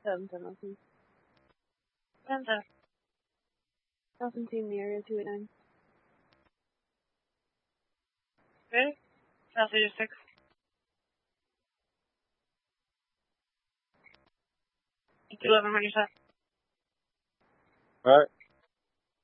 710. 10 to. Nothing in the area, 289. Ready? South 6. It's 11 on your side. Alright.